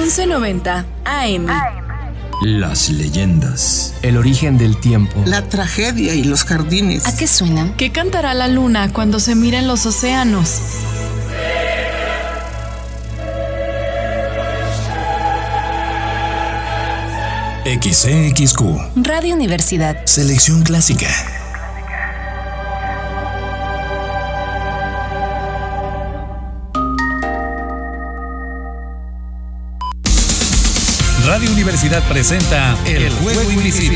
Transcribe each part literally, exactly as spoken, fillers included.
once noventa A M. Las leyendas. El origen del tiempo. La tragedia y los jardines. ¿A qué suenan? ¿Qué cantará la luna cuando se mira en los océanos? X C X Q. Radio Universidad. Selección clásica. Radio Universidad presenta El Juego Invisible.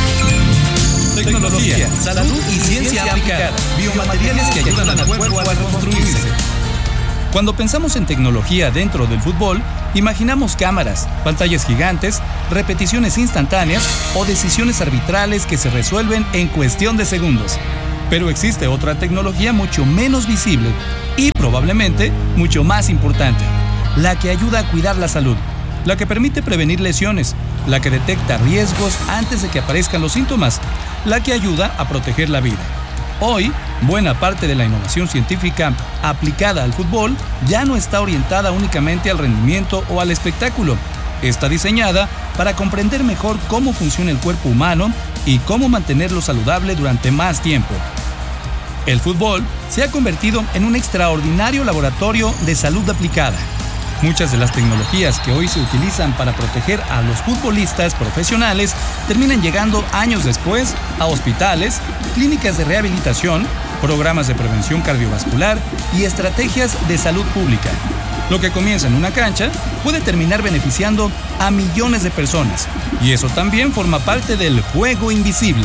Tecnología, salud y ciencia aplicada. Biomateriales que ayudan al cuerpo a reconstruirse. Cuando pensamos en tecnología dentro del fútbol, imaginamos cámaras, pantallas gigantes, repeticiones instantáneas o decisiones arbitrales que se resuelven en cuestión de segundos. Pero existe otra tecnología mucho menos visible y probablemente mucho más importante, la que ayuda a cuidar la salud, la que permite prevenir lesiones, la que detecta riesgos antes de que aparezcan los síntomas, la que ayuda a proteger la vida. Hoy, buena parte de la innovación científica aplicada al fútbol ya no está orientada únicamente al rendimiento o al espectáculo. Está diseñada para comprender mejor cómo funciona el cuerpo humano y cómo mantenerlo saludable durante más tiempo. El fútbol se ha convertido en un extraordinario laboratorio de salud aplicada. Muchas de las tecnologías que hoy se utilizan para proteger a los futbolistas profesionales terminan llegando años después a hospitales, clínicas de rehabilitación, programas de prevención cardiovascular y estrategias de salud pública. Lo que comienza en una cancha puede terminar beneficiando a millones de personas, y eso también forma parte del juego invisible.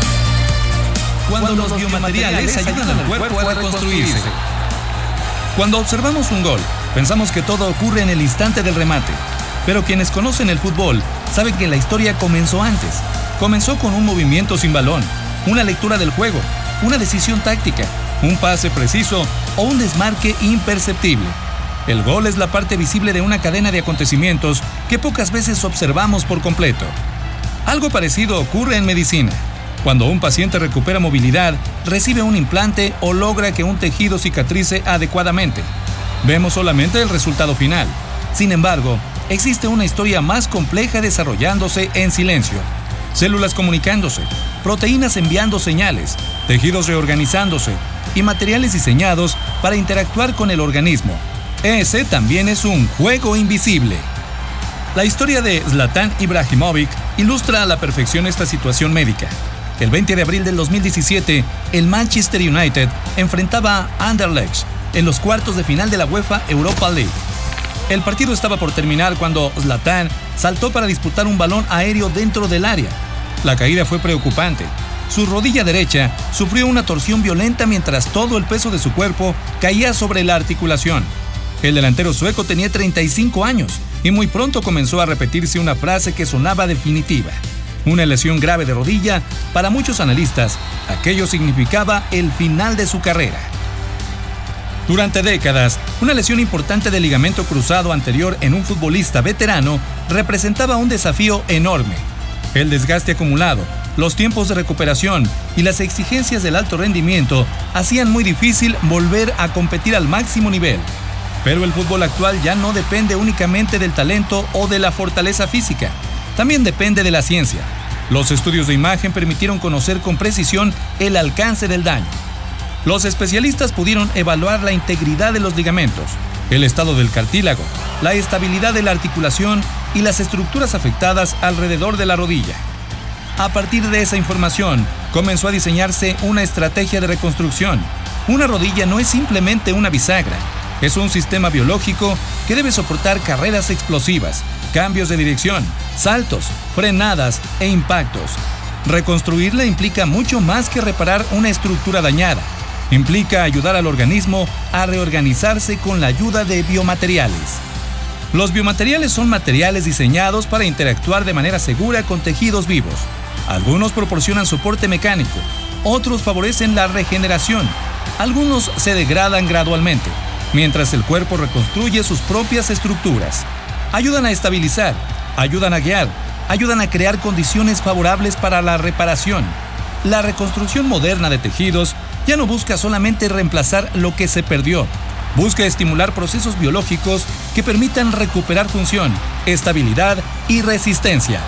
Cuando los biomateriales ayudan al cuerpo a reconstruirse. Cuando observamos un gol, pensamos que todo ocurre en el instante del remate, pero quienes conocen el fútbol saben que la historia comenzó antes. Comenzó con un movimiento sin balón, una lectura del juego, una decisión táctica, un pase preciso o un desmarque imperceptible. El gol es la parte visible de una cadena de acontecimientos que pocas veces observamos por completo. Algo parecido ocurre en medicina. Cuando un paciente recupera movilidad, recibe un implante o logra que un tejido cicatrice adecuadamente. Vemos solamente el resultado final. Sin embargo, existe una historia más compleja desarrollándose en silencio. Células comunicándose, proteínas enviando señales, tejidos reorganizándose y materiales diseñados para interactuar con el organismo. Ese también es un juego invisible. La historia de Zlatan Ibrahimovic ilustra a la perfección esta situación médica. El veinte de abril del dos mil diecisiete, el Manchester United enfrentaba a Anderlecht en los cuartos de final de la UEFA Europa League. El partido estaba por terminar cuando Zlatan saltó para disputar un balón aéreo dentro del área. La caída fue preocupante. Su rodilla derecha sufrió una torsión violenta mientras todo el peso de su cuerpo caía sobre la articulación. El delantero sueco tenía treinta y cinco años y muy pronto comenzó a repetirse una frase que sonaba definitiva. Una lesión grave de rodilla, para muchos analistas, aquello significaba el final de su carrera. Durante décadas, una lesión importante del ligamento cruzado anterior en un futbolista veterano representaba un desafío enorme. El desgaste acumulado, los tiempos de recuperación y las exigencias del alto rendimiento hacían muy difícil volver a competir al máximo nivel. Pero el fútbol actual ya no depende únicamente del talento o de la fortaleza física. También depende de la ciencia. Los estudios de imagen permitieron conocer con precisión el alcance del daño. Los especialistas pudieron evaluar la integridad de los ligamentos, el estado del cartílago, la estabilidad de la articulación y las estructuras afectadas alrededor de la rodilla. A partir de esa información, comenzó a diseñarse una estrategia de reconstrucción. Una rodilla no es simplemente una bisagra, es un sistema biológico que debe soportar carreras explosivas, cambios de dirección, saltos, frenadas e impactos. Reconstruirla implica mucho más que reparar una estructura dañada. Implica ayudar al organismo a reorganizarse con la ayuda de biomateriales. Los biomateriales son materiales diseñados para interactuar de manera segura con tejidos vivos. Algunos proporcionan soporte mecánico, otros favorecen la regeneración, algunos se degradan gradualmente, mientras el cuerpo reconstruye sus propias estructuras. Ayudan a estabilizar, ayudan a guiar, ayudan a crear condiciones favorables para la reparación. La reconstrucción moderna de tejidos ya no busca solamente reemplazar lo que se perdió, busca estimular procesos biológicos que permitan recuperar función, estabilidad y resistencia.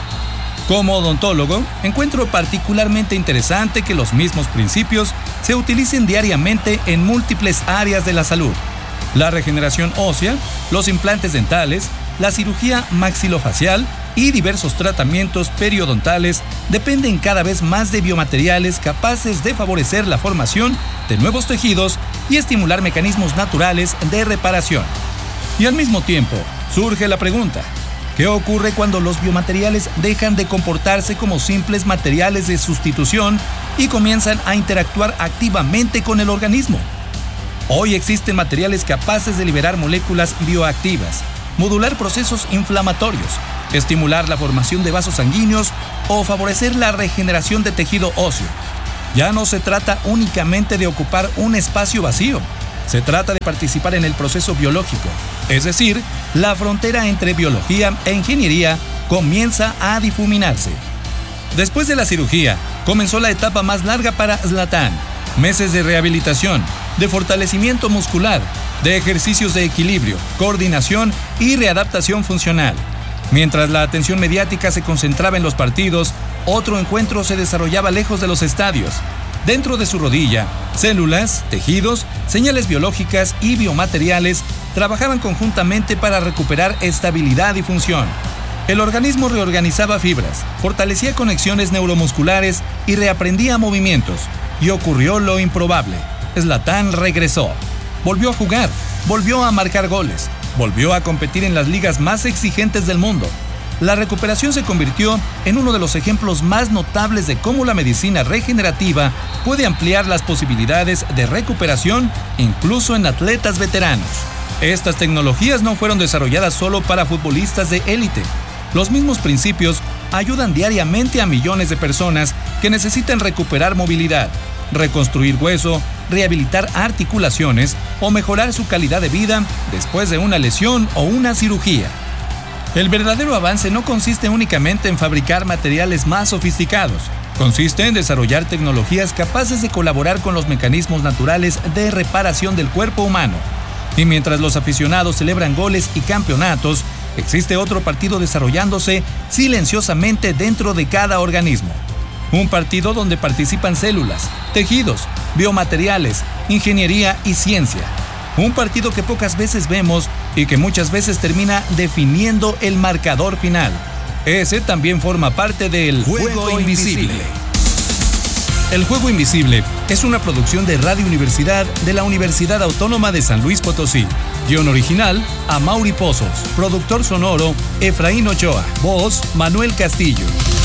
Como odontólogo, encuentro particularmente interesante que los mismos principios se utilicen diariamente en múltiples áreas de la salud. La regeneración ósea, los implantes dentales, la cirugía maxilofacial y diversos tratamientos periodontales dependen cada vez más de biomateriales capaces de favorecer la formación de nuevos tejidos y estimular mecanismos naturales de reparación. Y al mismo tiempo, surge la pregunta: ¿qué ocurre cuando los biomateriales dejan de comportarse como simples materiales de sustitución y comienzan a interactuar activamente con el organismo? Hoy existen materiales capaces de liberar moléculas bioactivas, modular procesos inflamatorios, estimular la formación de vasos sanguíneos o favorecer la regeneración de tejido óseo. Ya no se trata únicamente de ocupar un espacio vacío, se trata de participar en el proceso biológico, es decir, la frontera entre biología e ingeniería comienza a difuminarse. Después de la cirugía, comenzó la etapa más larga para Zlatan: meses de rehabilitación, de fortalecimiento muscular, de ejercicios de equilibrio, coordinación y readaptación funcional. Mientras la atención mediática se concentraba en los partidos, otro encuentro se desarrollaba lejos de los estadios. Dentro de su rodilla, células, tejidos, señales biológicas y biomateriales trabajaban conjuntamente para recuperar estabilidad y función. El organismo reorganizaba fibras, fortalecía conexiones neuromusculares y reaprendía movimientos. Y ocurrió lo improbable: Zlatan regresó. Volvió a jugar, volvió a marcar goles, volvió a competir en las ligas más exigentes del mundo. La recuperación se convirtió en uno de los ejemplos más notables de cómo la medicina regenerativa puede ampliar las posibilidades de recuperación incluso en atletas veteranos. Estas tecnologías no fueron desarrolladas solo para futbolistas de élite. Los mismos principios ayudan diariamente a millones de personas que necesitan recuperar movilidad, reconstruir hueso, rehabilitar articulaciones o mejorar su calidad de vida después de una lesión o una cirugía. El verdadero avance no consiste únicamente en fabricar materiales más sofisticados, consiste en desarrollar tecnologías capaces de colaborar con los mecanismos naturales de reparación del cuerpo humano. Y mientras los aficionados celebran goles y campeonatos, existe otro partido desarrollándose silenciosamente dentro de cada organismo. Un partido donde participan células, tejidos, biomateriales, ingeniería y ciencia. Un partido que pocas veces vemos y que muchas veces termina definiendo el marcador final. Ese también forma parte del Juego Invisible. El Juego Invisible es una producción de Radio Universidad de la Universidad Autónoma de San Luis Potosí. Guión original, Amaury Pozos. Productor sonoro, Efraín Ochoa. Voz, Manuel Castillo.